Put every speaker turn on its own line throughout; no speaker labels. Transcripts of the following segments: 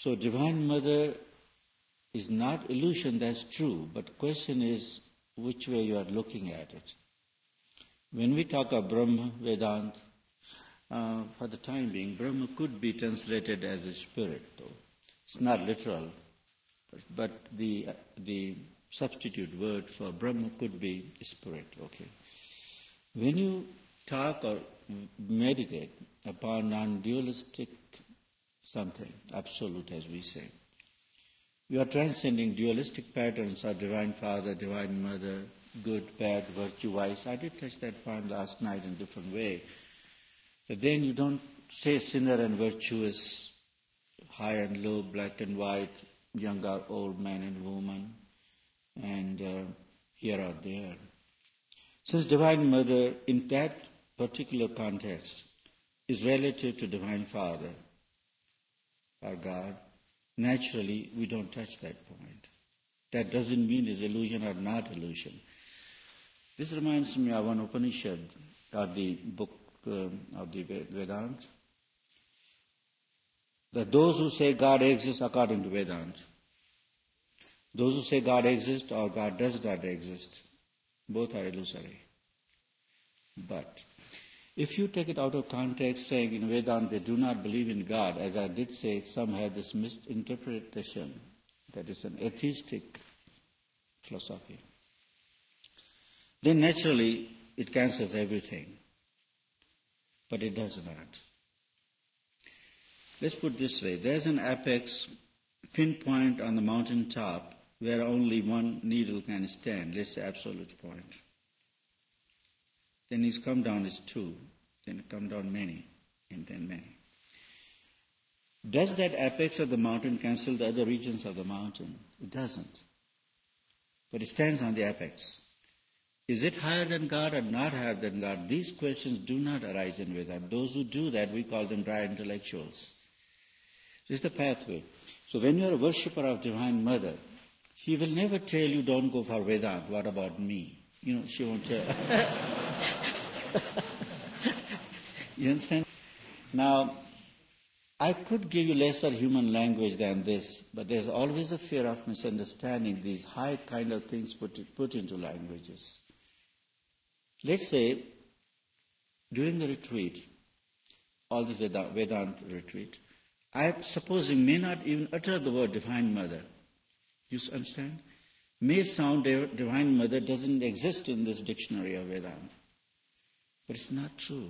So Divine Mother is not illusion, that's true, but the question is which way you are looking at it. When we talk of Brahma, Vedanta, for the time being, Brahma could be translated as a spirit, though. It's not literal, but the substitute word for Brahma could be spirit, okay. When you talk or meditate upon non-dualistic something, absolute as we say, you are transcending dualistic patterns of Divine Father, Divine Mother, good, bad, virtue, vice. I did touch that point last night in a different way. But then you don't say sinner and virtuous, high and low, black and white, young or old, man and woman, and here or there. Since Divine Mother, in that particular context, is relative to Divine Father, or God, naturally we don't touch that point. That doesn't mean it's illusion or not illusion. This reminds me of one Upanishad, or the book of the Vedanta, that those who say God exists according to Vedanta, those who say God exists or God does not exist, both are illusory. But if you take it out of context, saying in Vedanta they do not believe in God, as I did say, some have this misinterpretation that is an atheistic philosophy, then naturally it cancels everything. But it does not. Let's put it this way. There's an apex pinpoint on the mountain top where only one needle can stand, let's say absolute point. Then it's come down as two, then it come down many, and then many. Does that apex of the mountain cancel the other regions of the mountain? It doesn't. But it stands on the apex. Is it higher than God or not higher than God? These questions do not arise in Vedanta. Those who do that, we call them dry intellectuals. This is the pathway. So when you are a worshipper of Divine Mother, she will never tell you, don't go for Vedanta, what about me? She won't tell. You understand? Now, I could give you lesser human language than this, but there's always a fear of misunderstanding these high kind of things put into languages. Let's say, during the retreat, all this Vedanta retreat, I suppose you may not even utter the word Divine Mother. You understand? May sound Divine Mother doesn't exist in this dictionary of Vedanta. But it's not true.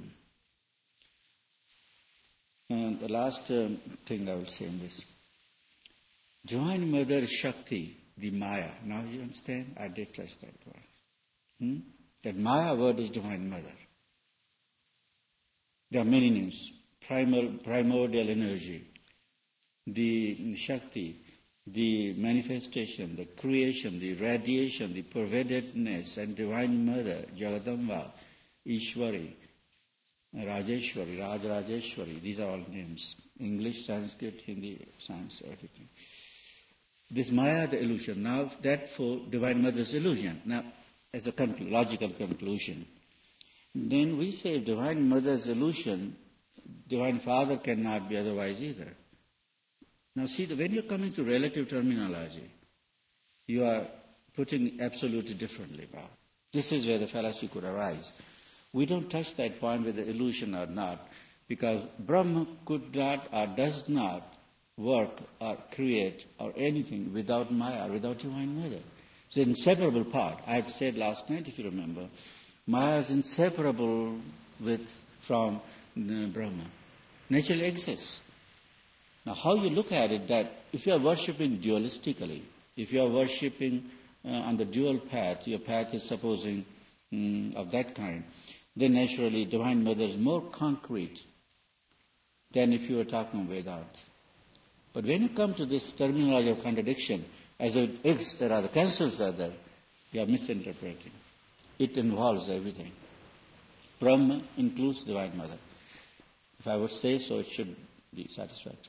And the last thing I will say in this. Divine Mother is Shakti, the Maya. Now you understand? I did touch that word. That Maya word is Divine Mother. There are many names. Primordial energy, the Shakti, the manifestation, the creation, the radiation, the pervadedness, and Divine Mother, Jagadamba, Ishwari, Rajeshwari, Rajeshwari, these are all names. English, Sanskrit, Hindi, science, everything. This Maya, the illusion. Now, that for Divine Mother's illusion. Now, as a logical conclusion. Then we say Divine Mother's illusion, Divine Father cannot be otherwise either. Now see, when you're coming to relative terminology, you are putting absolutely differently. This is where the fallacy could arise. We don't touch that point whether illusion or not, because Brahma could not or does not work or create or anything without Maya, without Divine Mother. It's an inseparable part. I had said last night, if you remember, Maya is inseparable from Brahma. Naturally exists. Now how you look at it, that if you are worshipping dualistically, if you are worshipping on the dual path, your path is supposing of that kind, then naturally Divine Mother is more concrete than if you were talking Vedanta. But when you come to this terminology of contradiction, as if X, there are the cancels are there, you are misinterpreting. It involves everything. Brahma includes Divine Mother. If I would say so, it should be satisfactory.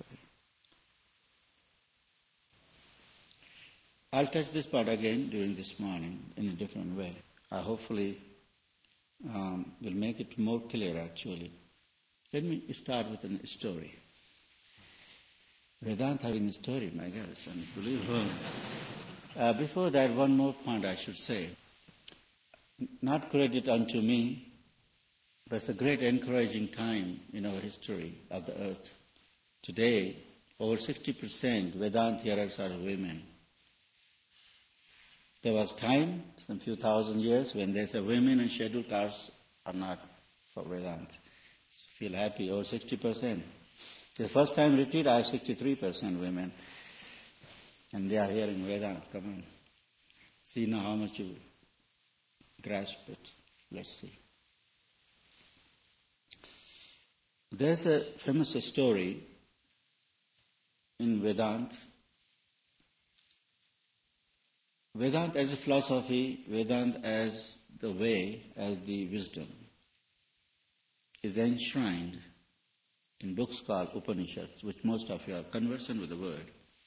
I'll touch this part again during this morning in a different way. I hopefully will make it more clear actually. Let me start with a story. Vedanta having a story, my gosh, unbelievable. Before that, one more point I should say. Not credit unto me, but it's a great encouraging time in our history of the earth. Today, over 60% Vedanta hearers are women. There was time, some few thousand years, when they said women and scheduled castes are not for Vedanta. Feel happy, over 60%. The first time retreat, I have 63% women. And they are hearing Vedanta. Come on. See now how much you grasp it. Let's see. There's a famous story in Vedanta. Vedanta as a philosophy, Vedanta as the way, as the wisdom, is enshrined in books called Upanishads, which most of you are conversant with the word.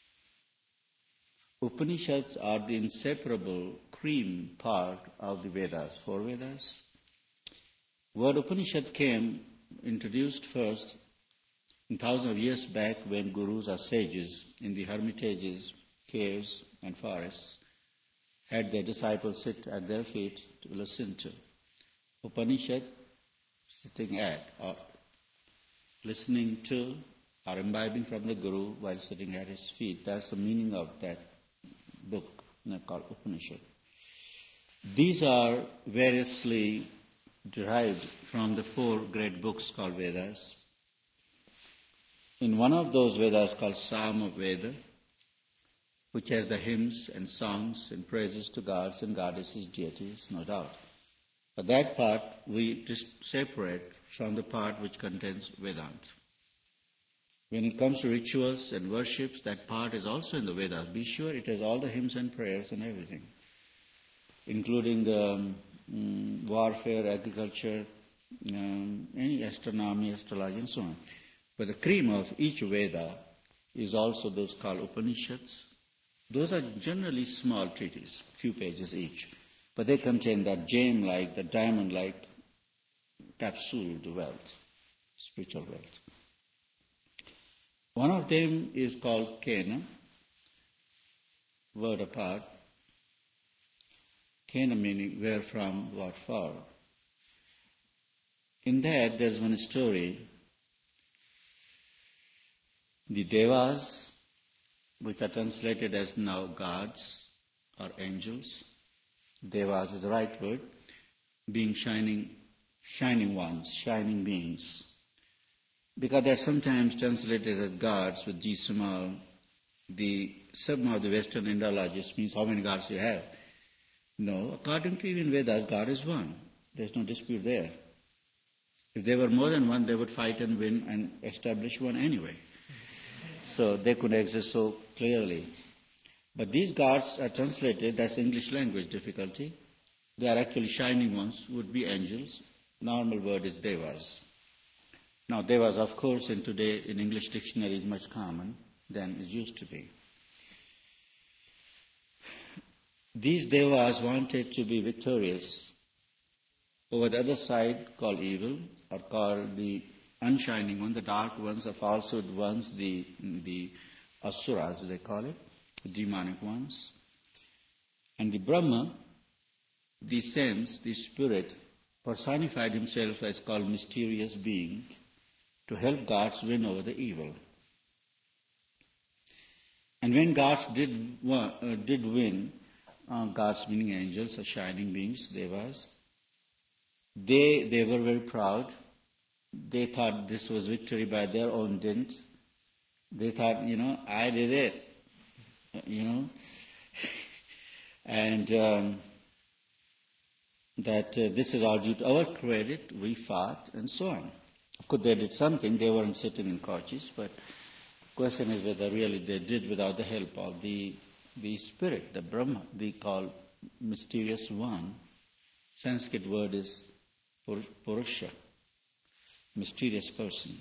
Upanishads are the inseparable cream part of the Vedas, four Vedas. Word Upanishad came, introduced first in thousands of years back when gurus or sages in the hermitages, caves and forests had their disciples sit at their feet to listen to. Upanishad, sitting at or listening to or imbibing from the guru while sitting at his feet. That's the meaning of that book called Upanishad. These are variously derived from the four great books called Vedas. In one of those Vedas called Sama Veda, which has the hymns and songs and praises to gods and goddesses, deities, no doubt. But that part we just separate from the part which contains Vedanta. When it comes to rituals and worships, that part is also in the Vedas. Be sure it has all the hymns and prayers and everything, including warfare, agriculture, any astronomy, astrology, and so on. But the cream of each Veda is also those called Upanishads. Those are generally small treatises, few pages each, but they contain that gem-like, the diamond-like capsuled wealth, spiritual wealth. One of them is called Kena, word apart. Kena meaning where, from, what for. In that there's one story. The Devas, which are translated as now gods or angels, Devas is the right word, being shining ones, shining beings. Because they're sometimes translated as gods with G small, somehow the Western Indologist means how many gods you have. No, according to even Vedas, God is one. There's no dispute there. If there were more than one, they would fight and win and establish one anyway. So they could exist so clearly. But these gods are translated, that's English language difficulty. They are actually shining ones, would be angels. Normal word is devas. Now devas, of course, in today in English dictionary is much common than it used to be. These devas wanted to be victorious over the other side called evil, or called the unshining one, the dark ones, the falsehood ones, the asuras they call it, the demonic ones. And the Brahma, the sense, the spirit, personified himself as called mysterious being to help gods win over the evil. And when gods did win, gods meaning angels or shining beings, devas, they were very proud. They thought this was victory by their own dint. They thought, I did it, and that this is all due to our credit, we fought, and so on. Of course, they did something. They weren't sitting in couches, but the question is whether really they did without the help of the spirit, the Brahma, they call mysterious one. Sanskrit word is Purusha, mysterious person.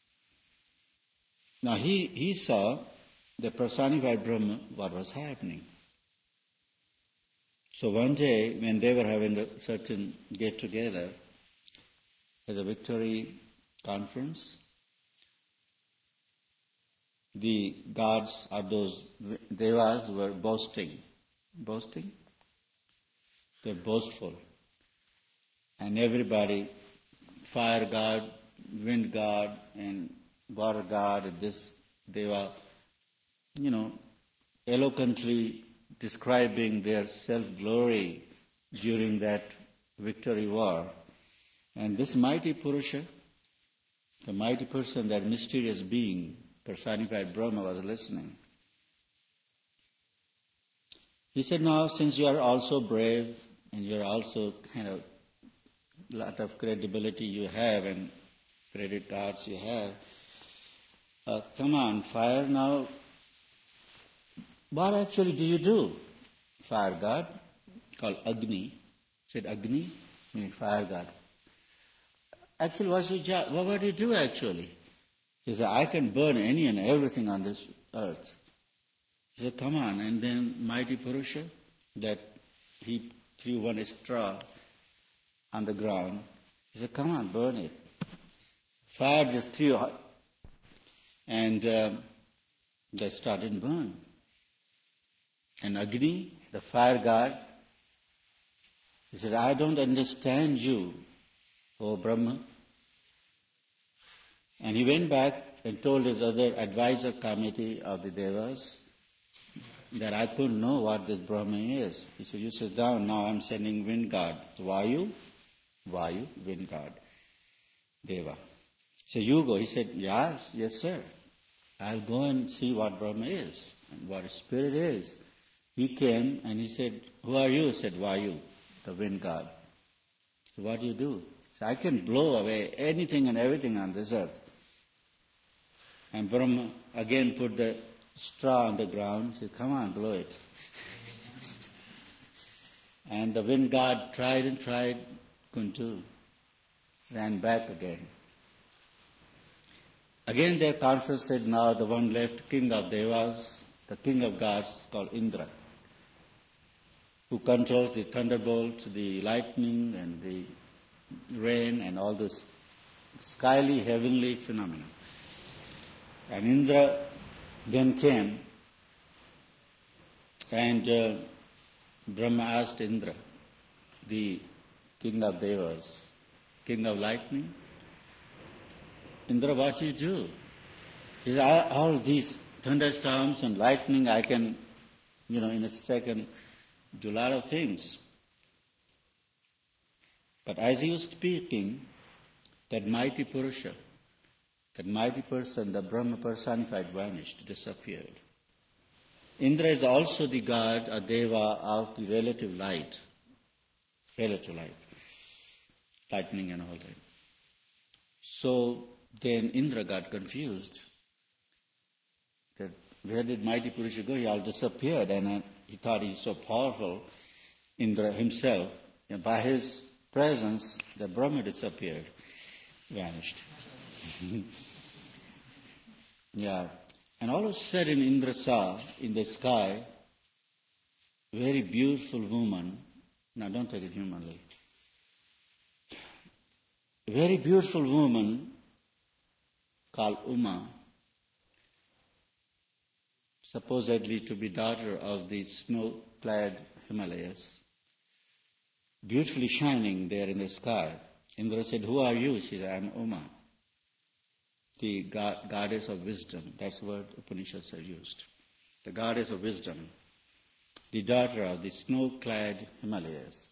Now he saw the personified Brahma, what was happening. So one day when they were having a certain get together at a victory conference, the gods or those devas were boasting. Boasting? They're boastful. And everybody, fire god, wind god, and water god, and this deva, eloquently describing their self-glory during that victory war. And this mighty Purusha, the mighty person, that mysterious being, personified Brahma, was listening. He said, now since you are also brave and you are also kind of lot of credibility you have and credit cards you have, come on, fire now. What actually do you do? Fire god, called Agni. Said Agni, meaning fire god. Actually, what's your job? What do you do actually? He said, I can burn any and everything on this earth. He said, come on. And then mighty Purusha, that he threw one straw on the ground. He said, come on, burn it. Fire just threw out. And they started burn. And Agni, the fire god, he said, I don't understand you, O Brahma. And he went back and told his other advisor committee of the Devas that I couldn't know what this Brahma is. He said, you sit down, now I'm sending wind god. Vayu, wind god, Deva. So you go. He said, yes sir. I'll go and see what Brahma is and what spirit is. He came and he said, who are you? He said, Vayu, the wind god. So what do you do? So I can blow away anything and everything on this earth. And Brahma again put the straw on the ground. He said, come on, blow it. And the wind god tried and tried, couldn't do. Ran back again. Again their conference said, now the one left, king of Devas, the king of gods, called Indra, who controls the thunderbolts, the lightning and the rain and all those skyly, heavenly phenomena. And Indra then came and Brahma asked Indra, the king of Devas, king of lightning, Indra, what do you do? He said, all these thunderstorms and lightning, I can, in a second, do a lot of things. But as he was speaking, that mighty Purusha, that mighty person, the Brahma personified, vanished, disappeared. Indra is also the god, a deva of the relative light, lightning and all that. So then Indra got confused. That where did mighty Purusha go? He all disappeared, and he thought he's so powerful, Indra himself, and by his presence, the Brahma disappeared, vanished. Yeah. And all of a sudden Indra saw in the sky a very beautiful woman. Now don't take it humanly. A very beautiful woman called Uma, supposedly to be daughter of the snow-clad Himalayas, beautifully shining there in the sky. Indra said, who are you? She said, I am Uma, the goddess of wisdom. That's the word Upanishads are used. The goddess of wisdom, the daughter of the snow-clad Himalayas.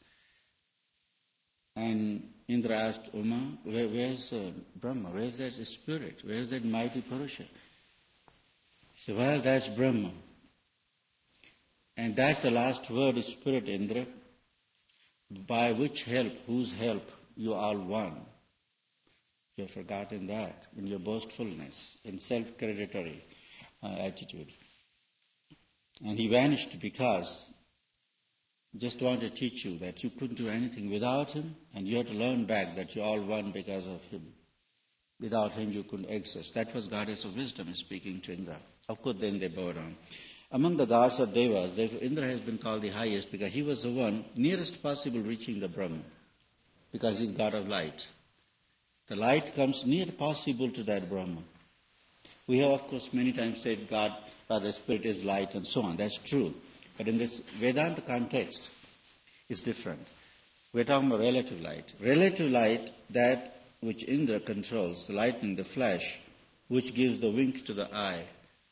And Indra asked Uma, where's Brahma? Where's that spirit? Where's that mighty Purusha? He said, well, that's Brahma. And that's the last word, spirit, Indra, by which help, whose help you all won. You have forgotten that in your boastfulness, in self-creditory attitude. And he vanished because just wanted to teach you that you couldn't do anything without him, and you had to learn back that you all won because of him. Without him you couldn't exist. That was goddess of wisdom speaking to Indra. Of course then they bowed down. Among the gods or devas, Indra has been called the highest because he was the one nearest possible reaching the Brahma, because he's god of light. The light comes near possible to that Brahma. We have, of course, many times said God, rather Spirit is light and so on. That's true. But in this Vedanta context, it's different. We're talking about relative light. Relative light, that which Indra controls, the lightning, the flash, which gives the wink to the eye,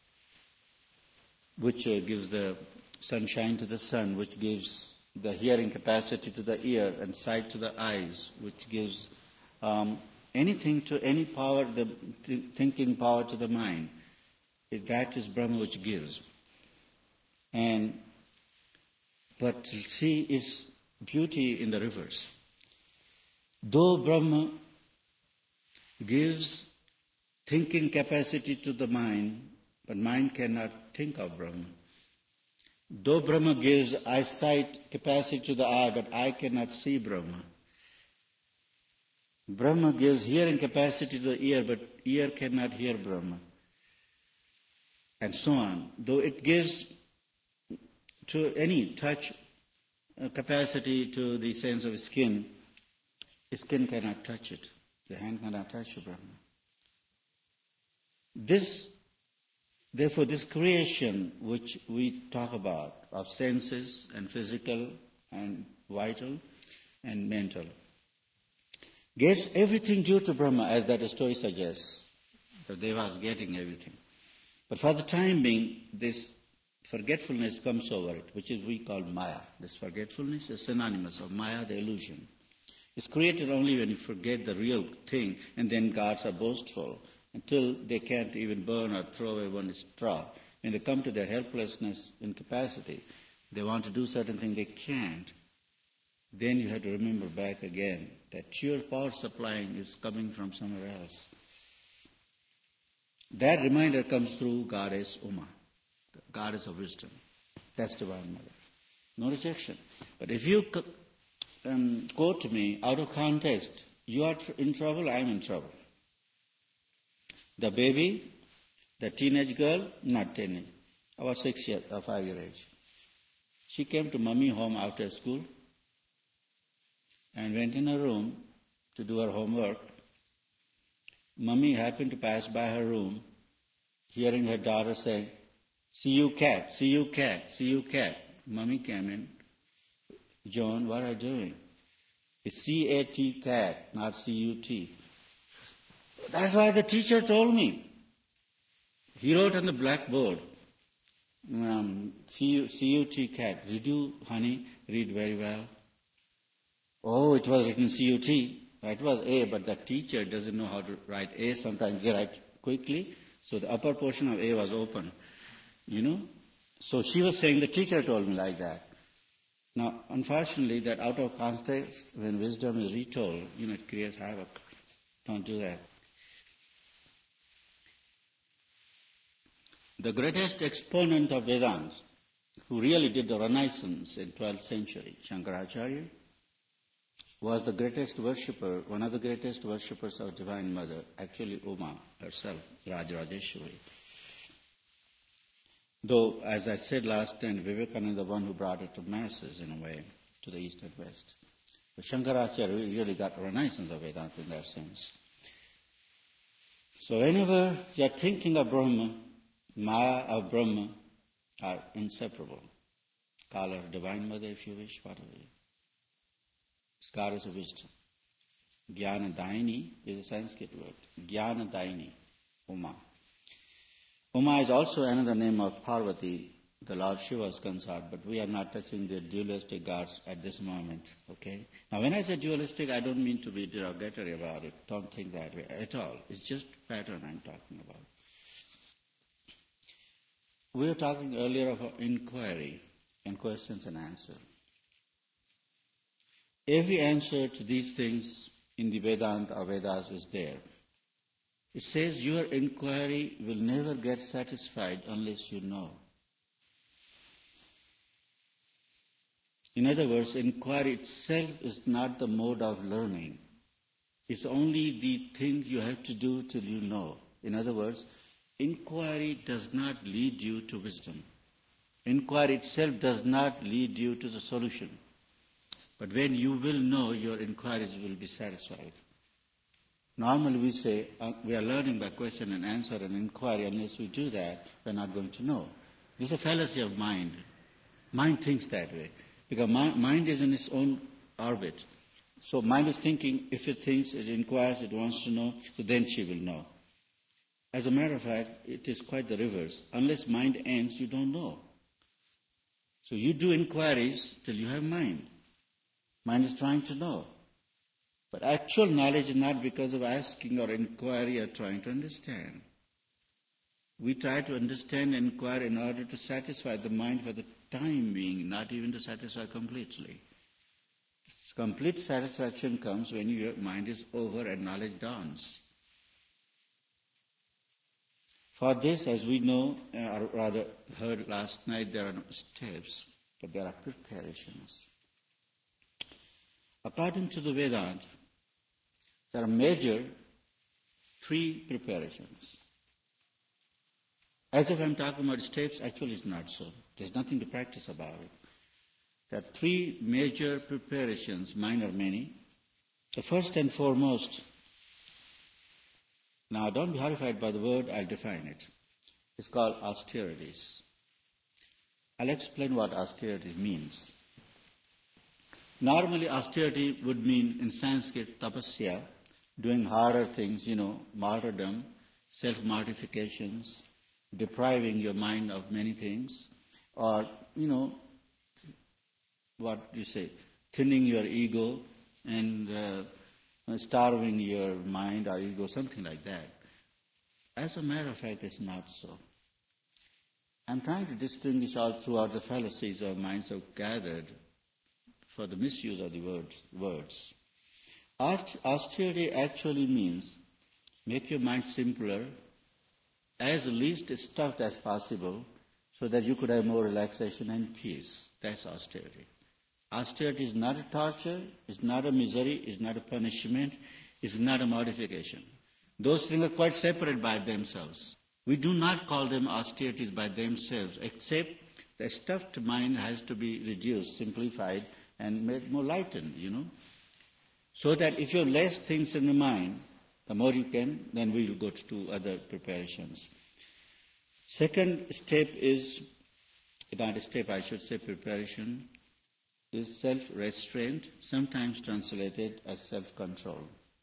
which gives the sunshine to the sun, which gives the hearing capacity to the ear and sight to the eyes, which gives anything to any power, the thinking power to the mind. That is Brahma which gives. But see its beauty in the reverse. Though Brahma gives thinking capacity to the mind, but mind cannot think of Brahma. Though Brahma gives eyesight capacity to the eye, but eye cannot see Brahma. Brahma gives hearing capacity to the ear, but ear cannot hear Brahma. And so on. Though it gives to any touch capacity to the sense of skin, skin cannot touch it. The hand cannot touch Brahma. Therefore, this creation which we talk about, of senses and physical and vital and mental, gets everything due to Brahma, as that story suggests. The Devas getting everything. But for the time being, this forgetfulness comes over it, which is we call Maya. This forgetfulness is synonymous of Maya, the illusion. It's created only when you forget the real thing, and then gods are boastful until they can't even burn or throw away one straw. When they come to their helplessness, incapacity, they want to do certain things, they can't. Then you have to remember back again that your power supplying is coming from somewhere else. That reminder comes through Goddess Uma, the Goddess of wisdom. That's Divine Mother. No rejection. But if you quote me out of context, you are in trouble, I am in trouble. The baby, the teenage girl, not teenage, about 6 years or 5 year age. She came to mommy home after school and went in her room to do her homework. Mummy happened to pass by her room, hearing her daughter say, "See you cat, see you cat, see you cat." Mummy came in. "Joan, what are you doing?" It's C-A-T, cat, not C-U-T. "That's why the teacher told me." He wrote on the blackboard, C-U-T, cat. "Did you, honey, read very well?" "Oh, it was written C-U-T. It was A, but the teacher doesn't know how to write A. Sometimes they write quickly, so the upper portion of A was open, So she was saying, the teacher told me like that. Now, unfortunately, that out of context, when wisdom is retold, it creates havoc. Don't do that. The greatest exponent of Vedanta, who really did the Renaissance in 12th century, Shankaracharya, was the greatest worshipper, one of the greatest worshippers of Divine Mother, actually Uma herself, Rajarajeshwari. Though, as I said last time, Vivekananda, the one who brought it to masses in a way, to the east and west. But Shankaracharya really got a renaissance of Vedanta in that sense. So whenever you are thinking of Brahma, Maya of Brahma are inseparable. Call her Divine Mother if you wish, whatever. It's Goddess of wisdom. Jnana-daini is a Sanskrit word. Jnana-daini, Uma. Uma is also another name of Parvati, the Lord Shiva's consort, but we are not touching the dualistic gods at this moment, okay? Now when I say dualistic, I don't mean to be derogatory about it. Don't think that way at all. It's just pattern I'm talking about. We were talking earlier about inquiry and questions and answers. Every answer to these things in the Vedanta or Vedas is there. It says your inquiry will never get satisfied unless you know. In other words, inquiry itself is not the mode of learning. It's only the thing you have to do till you know. In other words, inquiry does not lead you to wisdom. Inquiry itself does not lead you to the solution. But when you will know, your inquiries will be satisfied. Normally we say, we are learning by question and answer and inquiry. Unless we do that, we're not going to know. This is a fallacy of mind. Mind thinks that way. Because mind is in its own orbit. So mind is thinking, if it thinks, it inquires, it wants to know, so then she will know. As a matter of fact, it is quite the reverse. Unless mind ends, you don't know. So you do inquiries till you have mind. Mind is trying to know. But actual knowledge is not because of asking or inquiry or trying to understand. We try to understand and inquire in order to satisfy the mind for the time being, not even to satisfy completely. Complete satisfaction comes when your mind is over and knowledge dawns. For this, as we know, or rather heard last night, there are no steps, but there are preparations. According to the Vedanta, there are major 3 preparations. As if I'm talking about steps, actually it's not so. There's nothing to practice about it. There are 3 major preparations, minor many. The first and foremost, now don't be horrified by the word, I'll define it. It's called austerities. I'll explain what austerity means. Normally austerity would mean in Sanskrit tapasya, doing harder things, martyrdom, self-mortifications, depriving your mind of many things, or, thinning your ego and starving your mind or ego, something like that. As a matter of fact, it's not so. I'm trying to distinguish all throughout the fallacies our minds have gathered for the misuse of the words. Austerity actually means make your mind simpler, as least stuffed as possible, so that you could have more relaxation and peace. That's austerity. Austerity is not a torture, it's not a misery, it's not a punishment, it's not a modification. Those things are quite separate by themselves. We do not call them austerities by themselves, except the stuffed mind has to be reduced, simplified, and made more lightened, So that if you have less things in the mind, the more you can, then we will go to other preparations. Second step is, not a step, I should say preparation, is self-restraint, sometimes translated as self-control.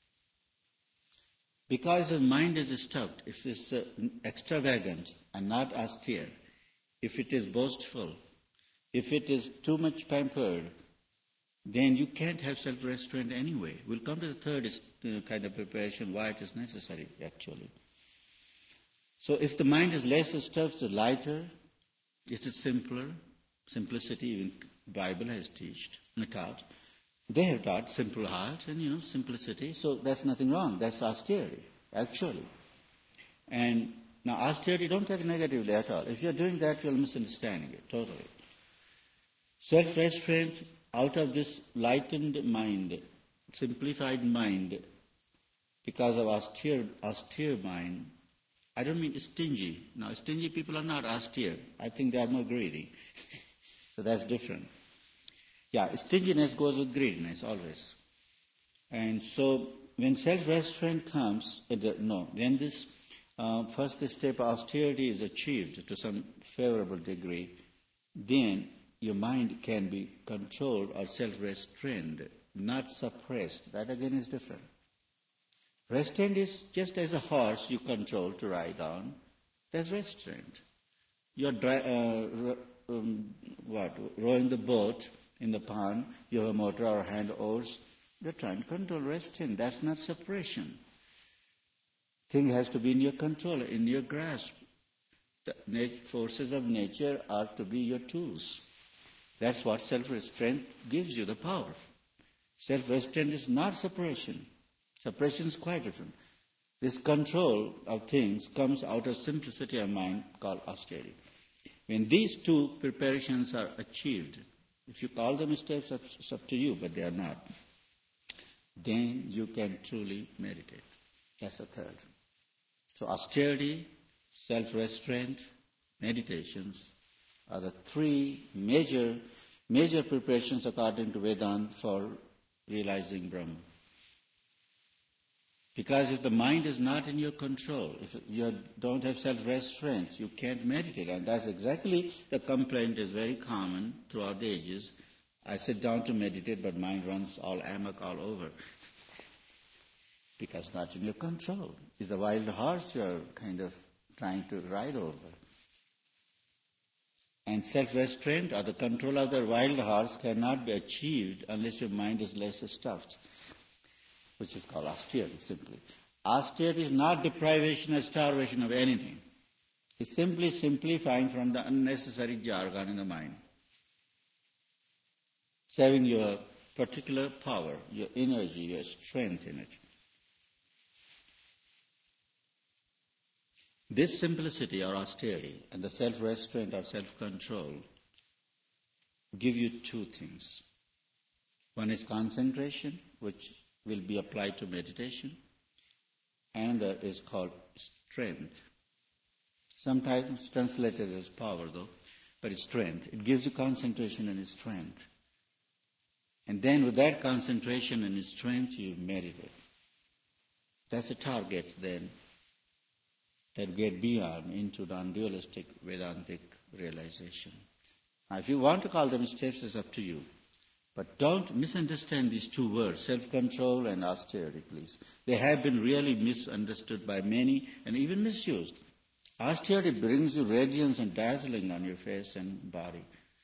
Because the mind is stuffed, if it is extravagant and not austere, if it is boastful, if it is too much pampered, then you can't have self-restraint anyway. We'll come to the third kind of preparation, why it is necessary, actually. So if the mind is less stuffed, it's lighter, it is simpler, simplicity, even Bible has taught. They have taught simple heart and, simplicity, so that's nothing wrong. That's austerity, actually. And now austerity, don't take it negatively at all. If you're doing that, you're misunderstanding it, totally. Self-restraint, out of this lightened mind, simplified mind, because of austere mind, I don't mean stingy. Now, stingy people are not austere. I think they are more greedy. So that's different. Yeah, stinginess goes with greediness, always. And so, when self-restraint comes, then this first step, austerity, is achieved to some favorable degree, then your mind can be controlled or self-restrained, not suppressed. That again is different. Restraint is just as a horse you control to ride on. There's restraint. You're rowing the boat in the pond, you have a motor or hand oars, you're trying to control restraint. That's not suppression. Thing has to be in your control, in your grasp. The forces of nature are to be your tools. That's what self-restraint gives you, the power. Self-restraint is not suppression. Suppression is quite different. This control of things comes out of simplicity of mind called austerity. When these 2 preparations are achieved, if you call them steps, it's up to you, but they are not, then you can truly meditate. That's the third. So austerity, self-restraint, meditations are the 3 major preparations according to Vedanta for realizing Brahma. Because if the mind is not in your control, if you don't have self-restraint, you can't meditate. And that's exactly the complaint is very common throughout the ages. I sit down to meditate, but mind runs all amok all over. Because not in your control. It's a wild horse you're kind of trying to ride over. And self-restraint or the control of the wild horse cannot be achieved unless your mind is less stuffed, which is called austerity simply. Austerity is not deprivation or starvation of anything. It's simply simplifying from the unnecessary jargon in the mind. Saving your particular power, your energy, your strength in it. This simplicity or austerity and the self-restraint or self-control give you two things. One is concentration, which will be applied to meditation, and that is called strength. Sometimes translated as power though, but it's strength. It gives you concentration and strength. And then with that concentration and strength you meditate. That's a target then that get beyond into the undualistic Vedantic realization. Now, if you want to call them steps, it's up to you. But don't misunderstand these two words, self-control and austerity, please. They have been really misunderstood by many and even misused. Austerity brings you radiance and dazzling on your face and body.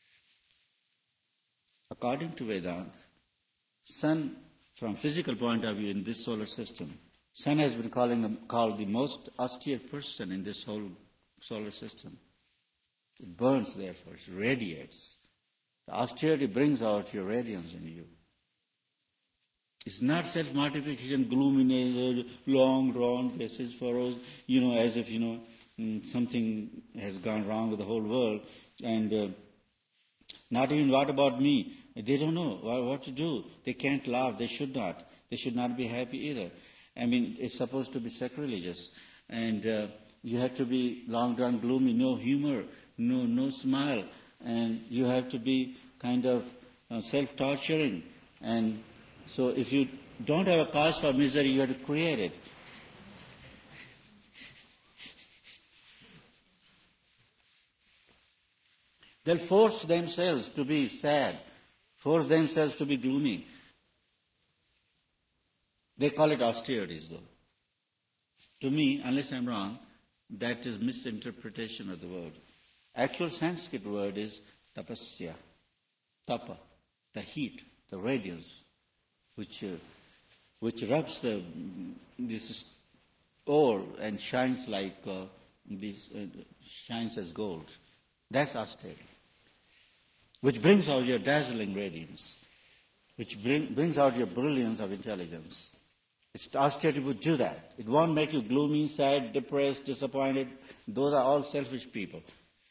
According to Vedanta, sun, from physical point of view in this solar system, sun has been called the most austere person in this whole solar system. It burns, therefore, it radiates. The austerity brings out your radiance in you. It's not self-mortification, gloominess, long, drawn faces, furrows, as if, something has gone wrong with the whole world. And not even what about me? They don't know what to do. They can't laugh. They should not. They should not be happy either. I mean, it's supposed to be sacrilegious. And you have to be long drawn, gloomy, no humor, no smile. And you have to be kind of self-torturing. And so if you don't have a cause for misery, you have to create it. They'll force themselves to be sad, force themselves to be gloomy. They call it austerities, though. To me, unless I'm wrong, that is misinterpretation of the word. Actual Sanskrit word is tapasya, tapa, the heat, the radiance, which rubs this ore and shines like shines as gold. That's austerity, which brings out your dazzling radiance, which brings out your brilliance of intelligence. Austerity would do that. It won't make you gloomy, sad, depressed, disappointed. Those are all selfish people.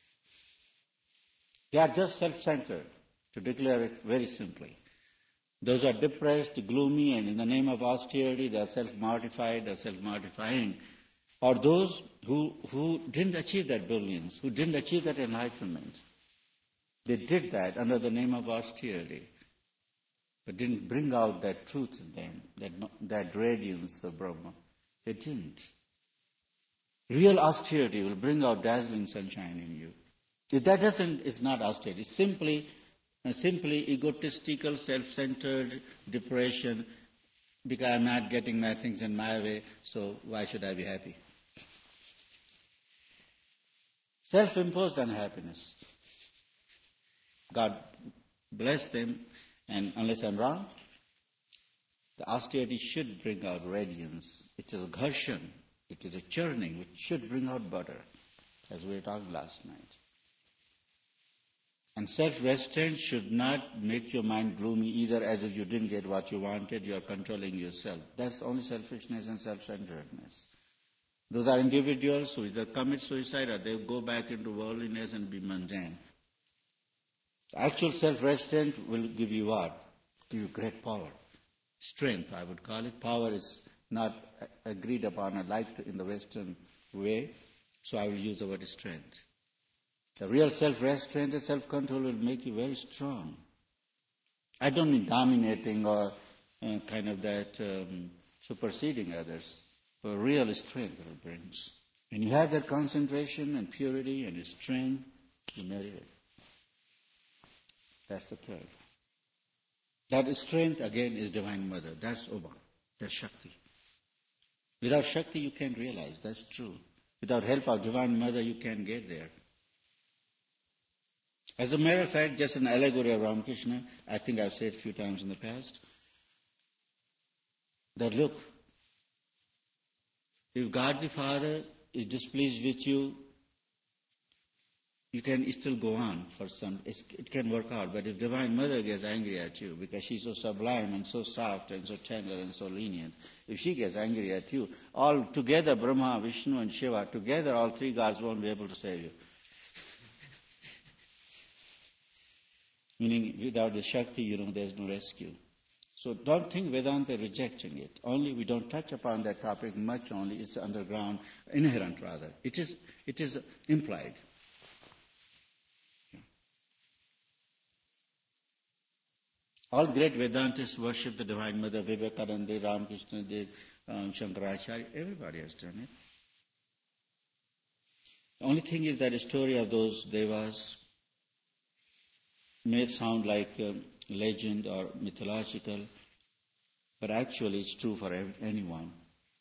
They are just self-centered, to declare it very simply. Those are depressed, gloomy, and in the name of austerity, they are self-mortified, they are self-mortifying. Or those who didn't achieve that brilliance, who didn't achieve that enlightenment. They did that under the name of austerity, but didn't bring out that truth in them, that radiance of Brahma. They didn't. Real austerity will bring out dazzling sunshine in you. If that doesn't, it's not austerity. It's simply egotistical, self-centered depression, because I'm not getting my things in my way, so why should I be happy? Self-imposed unhappiness. God bless them, and unless I'm wrong, the austerity should bring out radiance. It is a gharshan, it is a churning, which should bring out butter, as we were talking last night. And self-restraint should not make your mind gloomy either, as if you didn't get what you wanted, you are controlling yourself. That's only selfishness and self-centeredness. Those are individuals who either commit suicide or they go back into worldliness and be mundane. Actual self-restraint will give you what? Give you great power. Strength, I would call it. Power is not agreed upon or liked in the Western way, so I will use the word strength. The real self-restraint and self-control will make you very strong. I don't mean dominating or kind of that superseding others, for real strength that it brings. When you have that concentration and purity and strength, you meditate. That's the third. That strength again is Divine Mother. That's Oma. That's Shakti. Without Shakti you can't realize. That's true. Without help of Divine Mother you can't get there. As a matter of fact, just an allegory of Ramakrishna, I think I've said a few times in the past, that look, if God the Father is displeased with you, you can still go on for some, it can work out. But if Divine Mother gets angry at you, because she's so sublime and so soft and so tender and so lenient, if she gets angry at you, all together, Brahma, Vishnu and Shiva, together all three gods won't be able to save you. Meaning, without the Shakti, there's no rescue. So don't think Vedanta rejecting it. Only we don't touch upon that topic much only. It's underground, inherent rather. It is implied. All great Vedantists worship the Divine Mother, Vivekananda, Ramakrishna, Shankaracharya, everybody has done it. The only thing is that the story of those devas may sound like legend or mythological, but actually it's true for anyone.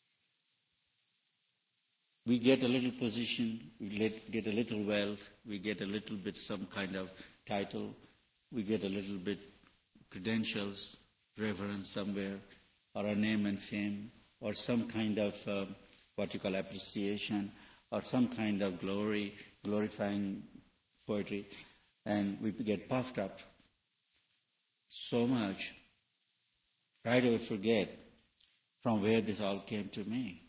We get a little position, we get a little wealth, we get a little bit some kind of title, we get a little bit credentials, reverence somewhere, or a name and fame, or some kind of what you call appreciation, or some kind of glory, glorifying poetry, and we get puffed up so much, right away forget from where this all came to me.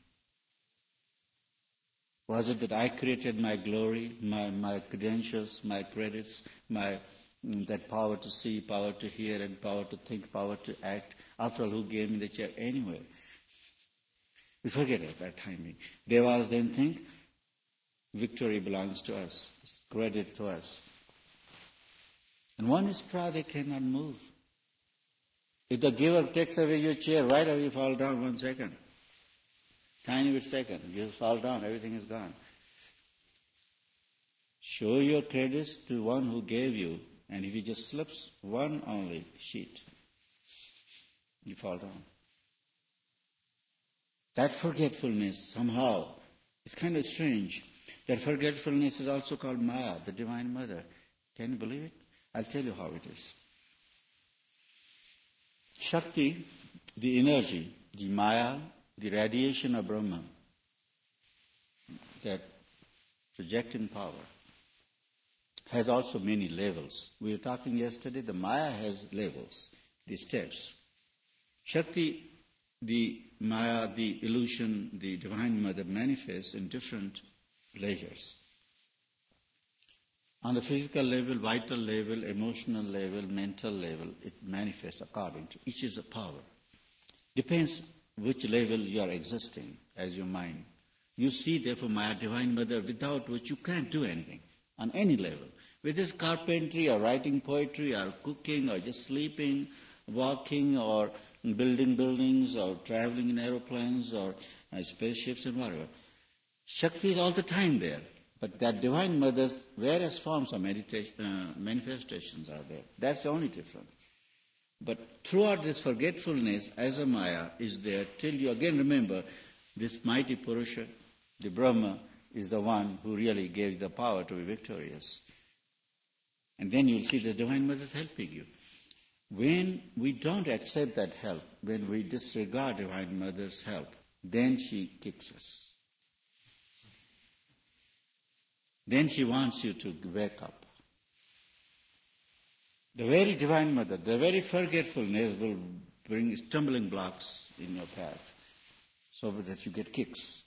Was it that I created my glory, my credentials, my credits, that power to see, power to hear, and power to think, power to act? After all, who gave me the chair anyway? We forget at that timing. Devas then think victory belongs to us, it's credit to us. And one straw they cannot move. If the giver takes away your chair, right away you fall down 1 second. Tiny bit second, you just fall down, everything is gone. Show your credits to one who gave you, and if he just slips one only sheet, you fall down. That forgetfulness somehow is kind of strange. That forgetfulness is also called Maya, the Divine Mother. Can you believe it? I'll tell you how it is. Shakti, the energy, the Maya, the radiation of Brahma, that projecting power, has also many levels. We were talking yesterday, the Maya has levels, the steps. Shakti, the Maya, the illusion, the Divine Mother manifests in different layers. On the physical level, vital level, emotional level, mental level, it manifests according to each is a power. Depends which level you are existing as your mind. You see, therefore, my Divine Mother, without which you can't do anything on any level. Whether it's carpentry or writing poetry or cooking or just sleeping, walking or building buildings or traveling in aeroplanes or spaceships and whatever. Shakti is all the time there. But that Divine Mother's various forms of manifestations are there. That's the only difference. But throughout this forgetfulness, as a Maya is there, till you again remember this mighty Purusha, the Brahma, is the one who really gave the power to be victorious. And then you'll see the Divine Mother is helping you. When we don't accept that help, when we disregard Divine Mother's help, then she kicks us. Then she wants you to wake up. The very Divine Mother, the very forgetfulness will bring stumbling blocks in your path so that you get kicks.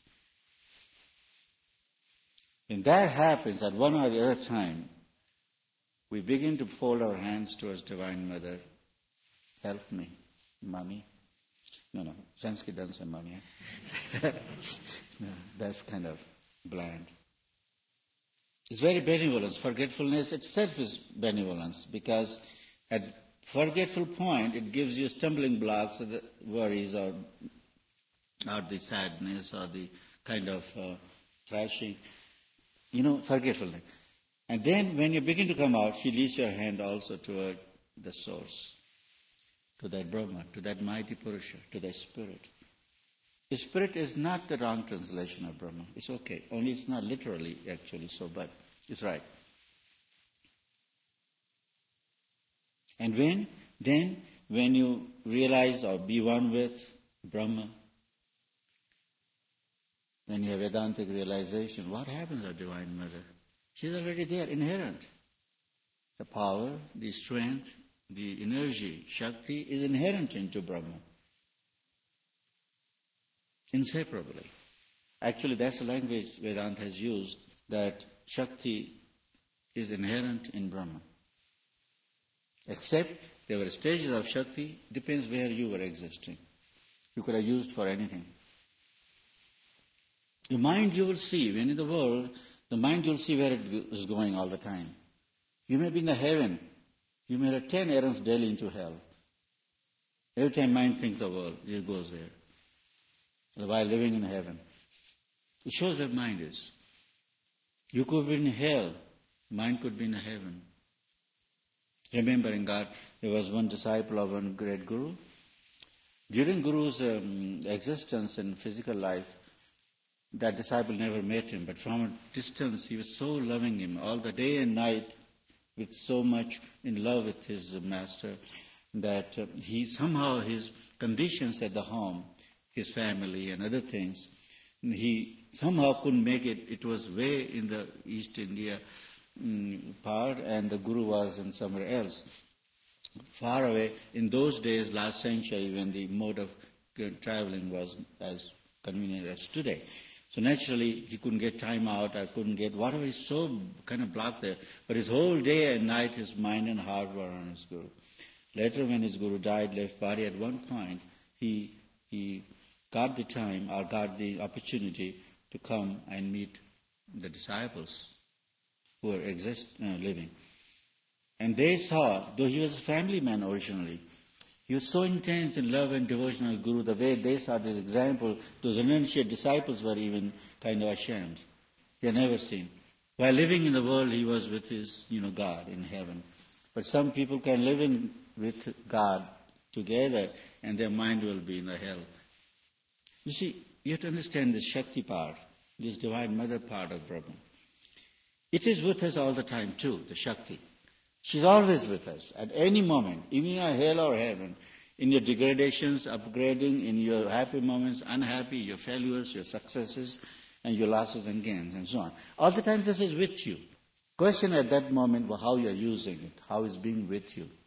When that happens at one or the other time, we begin to fold our hands towards Divine Mother. Help me, Mommy. No, Sanskrit doesn't say Mommy. No, that's kind of bland. It's very benevolence. Forgetfulness itself is benevolence because at forgetful point it gives you stumbling blocks or the worries or or the sadness or the kind of thrashing, forgetfulness. And then when you begin to come out, she leads your hand also toward the source, to that Brahma, to that mighty Purusha, to that spirit. The spirit is not the wrong translation of Brahma. It's okay. Only it's not literally actually so, but it's right. And when you realize or be one with Brahma, when you have Vedantic realization, what happens to Divine Mother? She's already there, inherent. The power, the strength, the energy, Shakti is inherent into Brahma. Inseparably. Actually, that's the language Vedanta has used, that Shakti is inherent in Brahma. Except there were stages of Shakti, depends where you were existing. You could have used for anything. The mind you will see, when in the world, the mind you will see where it is going all the time. You may be in the heaven. You may have 10 errands daily into hell. Every time mind thinks of world, it goes there. While living in heaven. It shows where mind is. You could be in hell. Mind could be in heaven. Remembering God, there was one disciple of one great guru. During Guru's existence in physical life, that disciple never met him, but from a distance he was so loving him all the day and night, with so much in love with his master, that he somehow his conditions at the home, his family and other things, he somehow couldn't make it. It was way in the East India part, and the Guru was in somewhere else, far away. In those days, last century, when the mode of traveling was as convenient as today. So naturally, he couldn't get time out, I couldn't get, whatever is so kind of blocked there. But his whole day and night, his mind and heart were on his Guru. Later, when his Guru died, left body, at one point, he got the time or got the opportunity to come and meet the disciples who were living. And they saw, though he was a family man originally, he was so intense in love and devotion of Guru, the way they saw this example, those uninitiated disciples were even kind of ashamed. They had never seen. While living in the world, he was with his, God in heaven. But some people can live with God together and their mind will be in the hell. You see, you have to understand this Shakti part, this Divine Mother part of Brahman. It is with us all the time too, the Shakti. She's always with us, at any moment, even in hell or heaven, in your degradations, upgrading, in your happy moments, unhappy, your failures, your successes, and your losses and gains, and so on. All the time this is with you. Question at that moment, how you are using it, how it's being with you.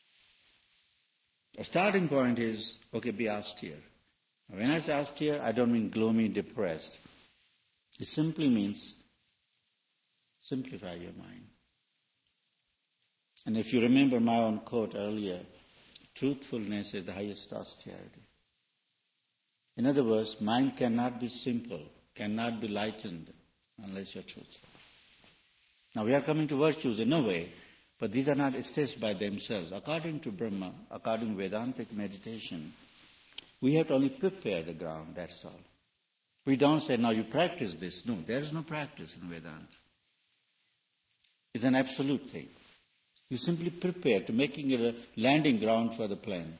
A starting point is, be austere. When I say austere, I don't mean gloomy, depressed. It simply means simplify your mind. And if you remember my own quote earlier, truthfulness is the highest austerity. In other words, mind cannot be simple, cannot be lightened unless you're truthful. Now we are coming to virtues in a way, but these are not states by themselves. According to Brahma, according to Vedantic meditation, we have to only prepare the ground, that's all. We don't say, now you practice this. No, there is no practice in Vedanta. It's an absolute thing. You simply prepare to making it a landing ground for the plane.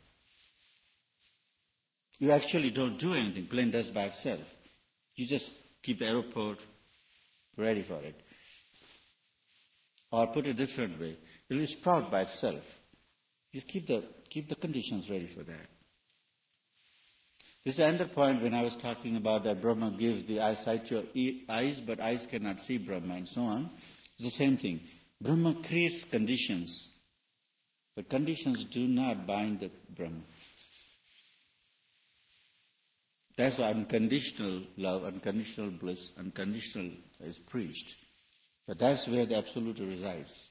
You actually don't do anything. Plane does by itself. You just keep the airport ready for it. Or put it a different way, it will sprout by itself. Just keep the conditions ready for that. This is another point when I was talking about that Brahma gives the eyesight to your eyes, but eyes cannot see Brahma and so on. It's the same thing. Brahma creates conditions, but conditions do not bind the Brahma. That's why unconditional love, unconditional bliss, unconditional is preached. But that's where the absolute resides.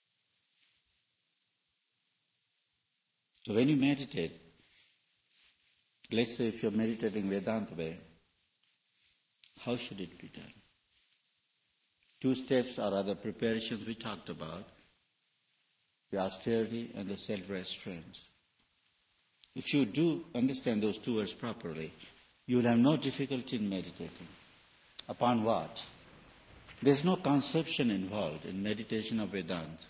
So when you meditate, let's say if you're meditating Vedanta way, how should it be done? 2 steps are other preparations we talked about, the austerity and the self-restraint. If you do understand those 2 words properly, you will have no difficulty in meditating. Upon what? There is no conception involved in meditation of Vedanta.